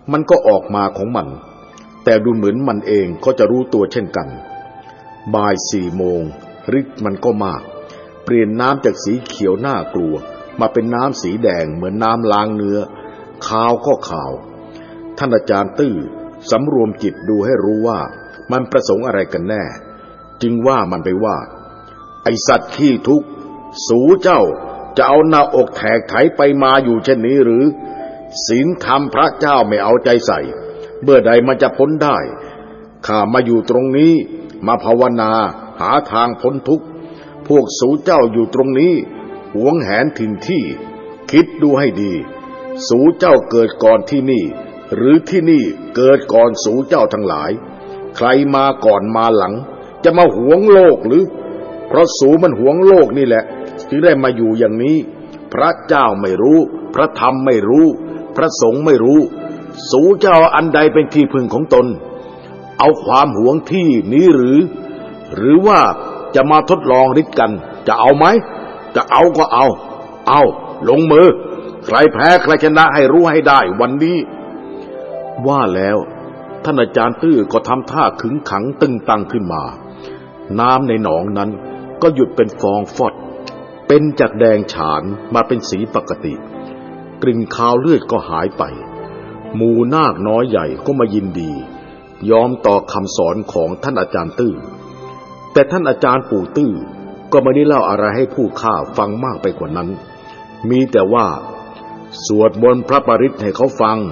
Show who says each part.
Speaker 1: มันก็ออกมาของมันแต่ดูเหมือนมันเองก็จะรู้ตัวเช่นกันบ่าย4 โมงฤทธิ์มันก็มากเปลี่ยนน้ำจากสีเขียวน่ากลัวมาเป็นน้ำสีแดงเหมือนน้ำล้างเนื้อขาวก็ขาวท่านอาจารย์ตื้อสำรวมจิตดูให้รู้ว่ามันประสงค์อะไรกันแน่จึงว่ามันไปว่าไอสัตว์ขี้ทุกข์สูเจ้าจะเอาหน้าอกแถกไถไปมาอยู่เช่นนี้หรือศีลธรรมพระเจ้าไม่เอาใจใส่เมื่อใดมันจะพ้นได้ข้ามาอยู่ตรงนี้มาภาวนาหาทางพ้นทุกข์พวกสูเจ้าอยู่ตรงนี้หวงแหนถิ่นที่คิดดูให้ดีสูเจ้าเกิดก่อนที่นี่หรือที่นี่เกิดก่อนสูเจ้าทั้งหลายใครมาก่อนมาหลังจะมาหวงโลกหรือเพราะสูมันหวงโลกนี่แหละจึงได้มาอยู่อย่างนี้พระเจ้าไม่รู้พระธรรมไม่รู้พระสงฆ์ไม่รู้สูเจ้าอันใดเป็นที่พึ่งของตนเอาความหวงที่นี้หรือว่าจะมาทดลองฤทธิ์กันจะเอาไหมจะเอาก็เอาลงมือใครแพ้ใครชนะให้รู้ให้ได้วันนี้ว่าแล้วท่านอาจารย์ตื้อก็ทำท่าขึงขังตึงตังขึ้นมาน้ำในหนองนั้นก็หยุดเป็นฟองฟอดเป็นจากแดงฉานมาเป็นสีปกติกลิ่นคาวเลือดก็หายไปหมู่นาคน้อยใหญ่ก็มายินดียอมต่อคำสอนของท่านอาจารย์ตื้อแต่ท่านอาจารย์ปู่ตื้อก็ไม่ได้เล่าอะไรให้ผู้ข้าฟังมากไปกว่านั้นมีแต่ว่าสวดมนต์พระปริตรให้เขาฟัง